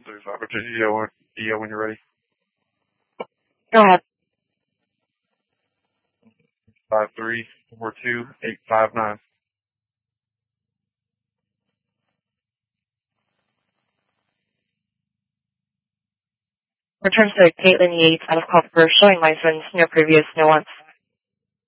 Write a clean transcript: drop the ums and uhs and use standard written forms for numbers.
There's opportunity EO when you're ready. Go ahead. 5342-859. Returns to Caitlin Yates out of Culver, showing license, no previous, no ones.